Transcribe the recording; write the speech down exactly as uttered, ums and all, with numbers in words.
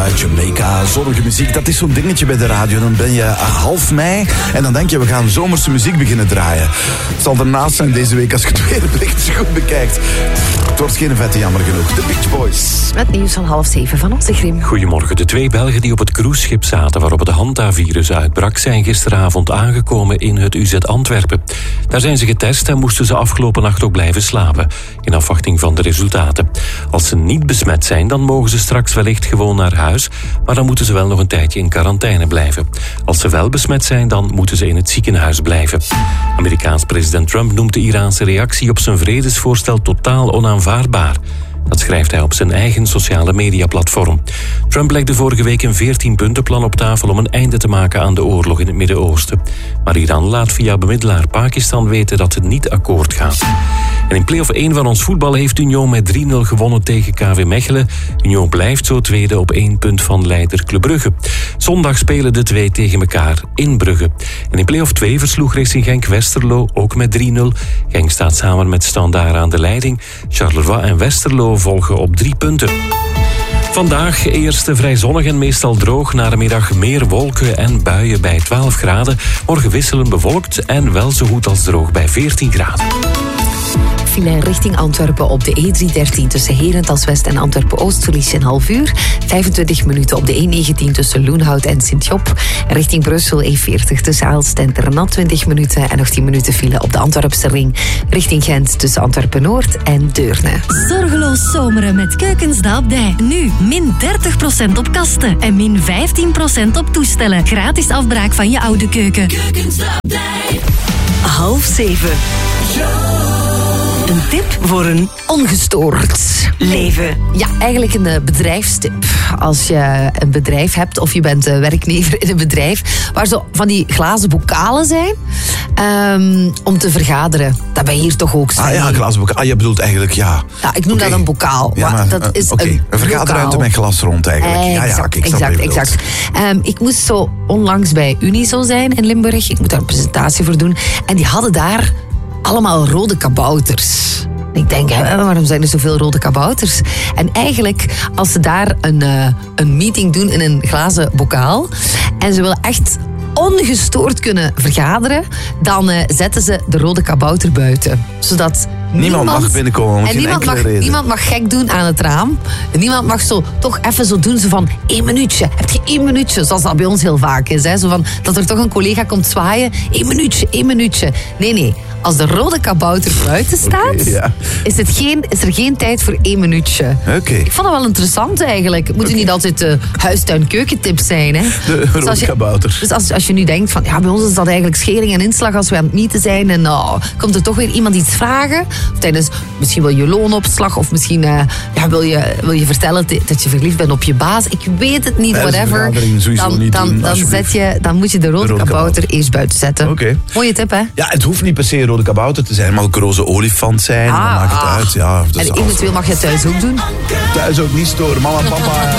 Jamaica, zonnige muziek. Dat is zo'n dingetje bij de radio. Dan ben je half mei en dan denk je, we gaan zomerse muziek beginnen draaien. Het zal ernaast zijn deze week als je het weerbericht goed bekijkt. Het wordt geen vette, jammer genoeg. De Beach Boys. Het nieuws van half zeven van onze Grim. Goedemorgen. De twee Belgen die op het cruiseschip zaten waarop het Hanta-virus uitbrak, zijn gisteravond aangekomen in het U Z Antwerpen. Daar zijn ze getest en moesten ze afgelopen nacht ook blijven slapen, in afwachting van de resultaten. Als ze niet besmet zijn, dan mogen ze straks wellicht gewoon naar huis, maar dan moeten ze wel nog een tijdje in quarantaine blijven. Als ze wel besmet zijn, dan moeten ze in het ziekenhuis blijven. Amerikaans president Trump noemt de Iraanse reactie op zijn vredesvoorstel totaal onaanvaardbaar. Dat schrijft hij op zijn eigen sociale mediaplatform. Trump legde vorige week een veertien-puntenplan op tafel om een einde te maken aan de oorlog in het Midden-Oosten. Maar Iran laat via bemiddelaar Pakistan weten dat het niet akkoord gaat. En in play-off één van ons voetbal heeft Union met drie nul gewonnen tegen K V Mechelen. Union blijft zo tweede op één punt van leider Club Brugge. Zondag spelen de twee tegen elkaar in Brugge. En in play-off twee versloeg Racing Genk Westerlo ook met drie nul. Genk staat samen met Standaard aan de leiding. Charleroi en Westerlo volgen op drie punten. Vandaag eerst vrij zonnig en meestal droog. Na de middag meer wolken en buien bij twaalf graden. Morgen wisselend bewolkt en wel zo goed als droog bij veertien graden. File richting Antwerpen op de E driehonderddertien tussen Herentals-West en Antwerpen-Oost verlies je een half uur. vijfentwintig minuten op de E negentien tussen Loenhout en Sint-Job. Richting Brussel E veertig tussen Aalst en Ternat twintig minuten. En nog tien minuten file op de Antwerpse ring. Richting Gent tussen Antwerpen-Noord en Deurne. Zorgeloos zomeren met Keukens de Abdij. Nu min dertig procent op kasten en min vijftien procent op toestellen. Gratis afbraak van je oude keuken. Keukens de Abdij. Half zeven. Een tip voor een ongestoord leven. Ja, eigenlijk een uh, bedrijfstip. Als je een bedrijf hebt of je bent uh, werknemer in een bedrijf waar zo van die glazen bokalen zijn um, om te vergaderen. Dat ben je hier toch ook zo. Ah ja, glazen bokaal. Ah, je bedoelt eigenlijk, ja. Ja, ik noem okay. dat een bokaal. Ja, maar, dat is okay. een, een vergaderruimte met glas rond eigenlijk. Exact, ja, ja, okay, ik snap exact, exact. Um, ik moest zo onlangs bij Unizo zijn in Limburg. Ik moet daar een presentatie voor doen. En die hadden daar allemaal rode kabouters. Ik denk, hè, waarom zijn er zoveel rode kabouters? En eigenlijk, als ze daar een, uh, een meeting doen in een glazen bokaal en ze willen echt ongestoord kunnen vergaderen, dan uh, zetten ze de rode kabouter buiten. Zodat niemand, niemand mag binnenkomen, om en niemand mag, reden. niemand mag gek doen aan het raam. En niemand mag zo toch even zo doen, zo van één minuutje. Heb je één minuutje? Zoals dat bij ons heel vaak is. Hè? Zo van, dat er toch een collega komt zwaaien. Eén minuutje, één minuutje. Nee, nee. Als de rode kabouter buiten staat, okay, ja. is, het geen, is er geen tijd voor één minuutje. Okay. Ik vond dat wel interessant eigenlijk. Het moeten okay. niet altijd uh, huistuin-keukentips zijn. Hè? De dus rode je, kabouter. Dus als, als je nu denkt van, ja, bij ons is dat eigenlijk schering en inslag als we aan het mieten zijn. En oh, komt er toch weer iemand iets vragen. Of tijdens, misschien wil je loonopslag. Of misschien uh, ja, wil, je, wil je vertellen t- dat je verliefd bent op je baas. Ik weet het niet, whatever. Dan, niet dan, doen, dan, zet je, dan moet je de rode, de rode kabouter, kabouter eerst buiten zetten. Okay. Mooie tip, hè? Ja, het hoeft niet per se rode kabouter te zijn. Het mag ook een roze olifant zijn. Ah, dan maakt het uit. Ja, en eventueel mag je thuis ook doen. Thuis ook niet storen. Mama en papa...